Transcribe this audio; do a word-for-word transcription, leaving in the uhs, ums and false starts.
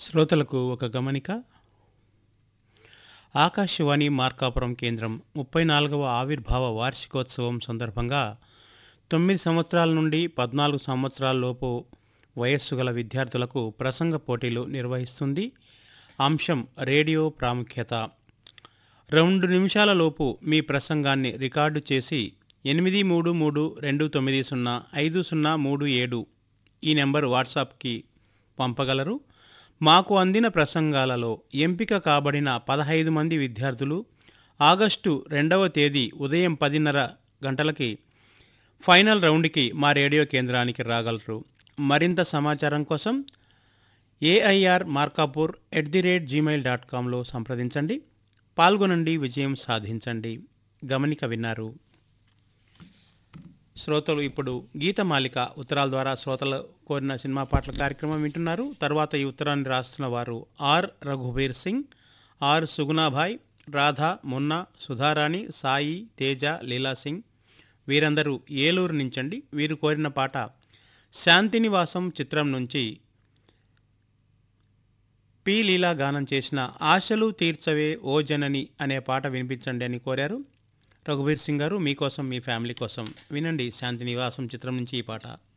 శ్రోతలకు ఒక గమనిక. ఆకాశవాణి మార్కాపురం కేంద్రం ముప్పై నాలుగవ ఆవిర్భావ వార్షికోత్సవం సందర్భంగా తొమ్మిది సంవత్సరాల నుండి పద్నాలుగు సంవత్సరాలలోపు వయస్సు గల విద్యార్థులకు ప్రసంగ పోటీలు నిర్వహిస్తుంది. అంశం రేడియో ప్రాముఖ్యత. రెండు నిమిషాల లోపు మీ ప్రసంగాన్ని రికార్డు చేసి ఎనిమిది మూడు మూడు రెండు తొమ్మిది సున్నా ఐదు సున్నా మూడు ఏడు ఈ నెంబర్ వాట్సాప్కి పంపగలరు. మాకు అందిన ప్రసంగాలలో ఎంపిక కాబడిన పదహైదు మంది విద్యార్థులు ఆగస్టు రెండవ తేదీ ఉదయం పదిన్నర గంటలకి ఫైనల్ రౌండ్కి మా రేడియో కేంద్రానికి రాగలరు. మరింత సమాచారం కోసం AIR Markapur at the rate Gmail dot కామ్లో సంప్రదించండి. పాల్గొనండి, విజయం సాధించండి. గమనిక విన్నారు. శ్రోతలు ఇప్పుడు గీతమాలిక ఉత్తరాల ద్వారా శ్రోతలు కోరిన సినిమా పాటల కార్యక్రమం వింటున్నారు. తర్వాత ఈ ఉత్తరాన్ని రాస్తున్న వారు ఆర్ రఘుబీర్ సింగ్, ఆర్ సుగుణాభాయ్, రాధా, మున్నా, సుధారాణి, సాయి, తేజ, లీలా సింగ్ వీరందరూ ఏలూరు నుంచండి. వీరు కోరిన పాట శాంతినివాసం చిత్రం నుంచి పి లీలా గానం చేసిన ఆశలు తీర్చవే ఓ జనని అనే పాట వినిపించండి అని కోరారు. రఘుబీర్ సింగ్ గారు, మీకోసం మీ ఫ్యామిలీ కోసం వినండి శాంతినివాసం చిత్రం నుంచి ఈ పాట.